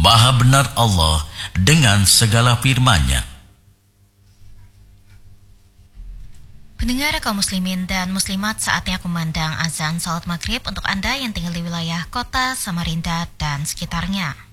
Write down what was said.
Maha benar Allah dengan segala firman-Nya. Pendengar kaum muslimin dan muslimat, saatnya kumandang azan salat maghrib untuk Anda yang tinggal di wilayah kota Samarinda dan sekitarnya.